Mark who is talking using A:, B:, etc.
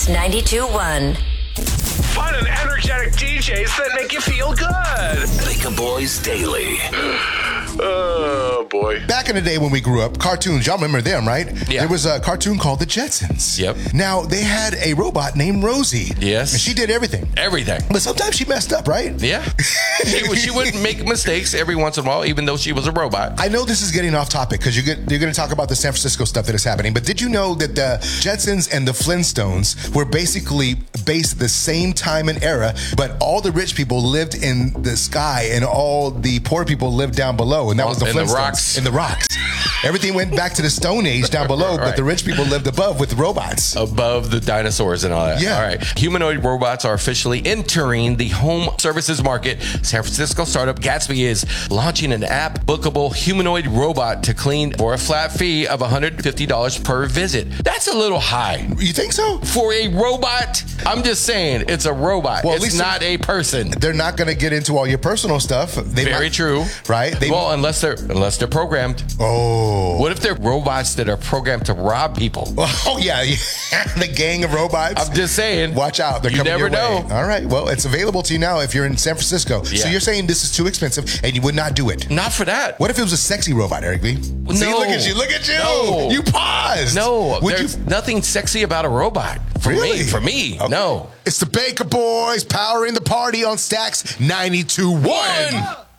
A: Stacks 92.1.
B: Fun and energetic DJs that make you feel good.
C: Baker Boys Daily.
B: Oh, boy.
D: Back in the day when we grew up, cartoons, y'all remember them, right?
E: Yeah.
D: There was a cartoon called The Jetsons.
E: Yep.
D: Now, they had a robot named Rosie.
E: Yes.
D: And she did everything.
E: Everything.
D: But sometimes she messed up, right?
E: Yeah. She wouldn't make mistakes every once in a while, even though she was a robot.
D: I know this is getting off topic because you're going to talk about the San Francisco stuff that is happening, but did you know that the Jetsons and the Flintstones were basically based the same time and era, but all the rich people lived in the sky and all the poor people lived down below, and that was the
E: in the
D: Flintstones.
E: rocks.
D: In the rocks. Everything went back to the Stone Age down below, but the rich people lived above with robots.
E: Above the dinosaurs and all that.
D: Yeah.
E: All right. Humanoid robots are officially entering the home services market. San Francisco startup Gatsby is launching an app-bookable humanoid robot to clean for a flat fee of $150 per visit. That's a little high.
D: You think so?
E: For a robot? I'm just saying, it's a robot.
D: Well, at
E: it's
D: least
E: not a person.
D: They're not going to get into all your personal stuff.
E: Very true.
D: Right?
E: Unless they're programmed.
D: Oh.
E: What if they're robots that are programmed to rob people?
D: Oh, yeah. The gang of robots.
E: I'm just saying.
D: Watch out. They're
E: You
D: coming
E: never
D: your way.
E: know.
D: All right. Well, it's available to you now if you're in San Francisco. So
E: Yeah.
D: you're saying this is too expensive and you would not do it.
E: Not for that.
D: What if it was a sexy robot, Eric B? See, look at you. Look at you.
E: No.
D: You paused.
E: No,
D: Would
E: there's
D: you?
E: nothing sexy about a robot. For me,
D: Okay.
E: no.
D: It's the Baker Boys powering the party on Stacks 92.1.